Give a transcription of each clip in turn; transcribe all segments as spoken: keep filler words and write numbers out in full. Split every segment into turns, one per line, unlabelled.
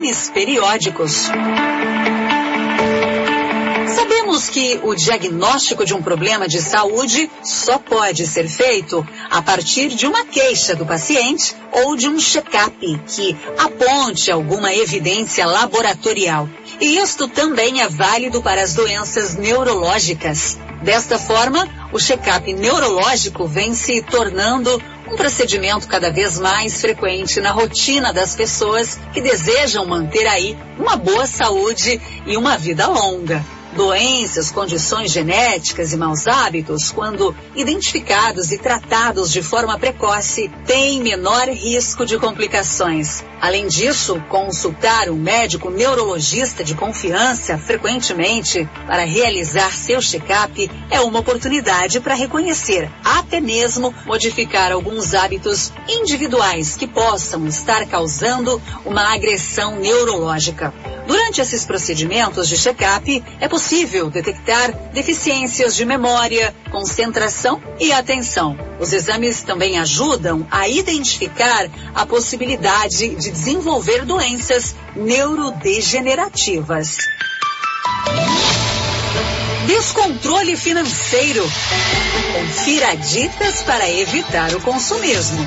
exames periódicos. Sabemos que o diagnóstico de um problema de saúde só pode ser feito a partir de uma queixa do paciente ou de um check-up que aponte alguma evidência laboratorial. E isto também é válido para as doenças neurológicas. Desta forma, o check-up neurológico vem se tornando um procedimento cada vez mais frequente na rotina das pessoas que desejam manter aí uma boa saúde e uma vida longa. Doenças, condições genéticas e maus hábitos, quando identificados e tratados de forma precoce, têm menor risco de complicações. Além disso, consultar um médico neurologista de confiança frequentemente para realizar seu check-up é uma oportunidade para reconhecer, até mesmo modificar alguns hábitos individuais que possam estar causando uma agressão neurológica. Durante esses procedimentos de check-up, é possível detectar deficiências de memória, concentração e atenção. Os exames também ajudam a identificar a possibilidade de desenvolver doenças neurodegenerativas. Descontrole financeiro. Confira dicas para evitar o consumismo.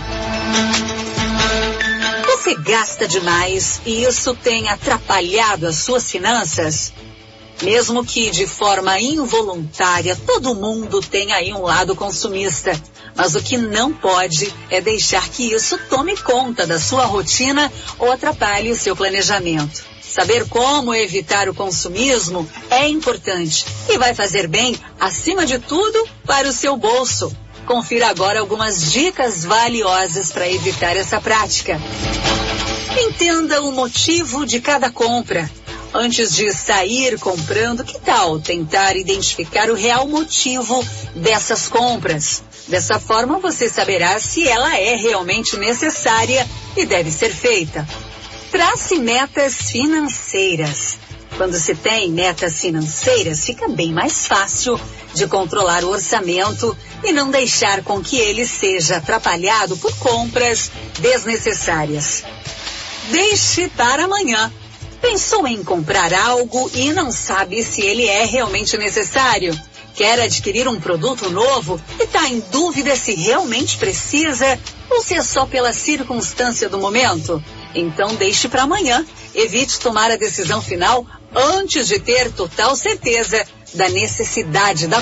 Você gasta demais e isso tem atrapalhado as suas finanças? Mesmo que de forma involuntária, todo mundo tem aí um lado consumista. Mas o que não pode é deixar que isso tome conta da sua rotina ou atrapalhe o seu planejamento. Saber como evitar o consumismo é importante e vai fazer bem, acima de tudo, para o seu bolso. Confira agora algumas dicas valiosas para evitar essa prática. Entenda o motivo de cada compra. Antes de sair comprando, que tal tentar identificar o real motivo dessas compras? Dessa forma, você saberá se ela é realmente necessária e deve ser feita. Trace metas financeiras. Quando se tem metas financeiras, fica bem mais fácil de controlar o orçamento e não deixar com que ele seja atrapalhado por compras desnecessárias. Deixe para amanhã. Pensou em comprar algo e não sabe se ele é realmente necessário? Quer adquirir um produto novo e está em dúvida se realmente precisa ou se é só pela circunstância do momento? Então deixe para amanhã. Evite tomar a decisão final antes de ter total certeza da necessidade da